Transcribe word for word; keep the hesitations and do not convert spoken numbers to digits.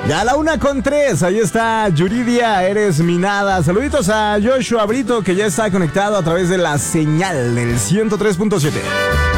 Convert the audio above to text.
Ya a la una con tres, ahí está Yuridia, eres mi nada. Saluditos a Joshua Brito, que ya está conectado a través de la señal del ciento tres punto siete.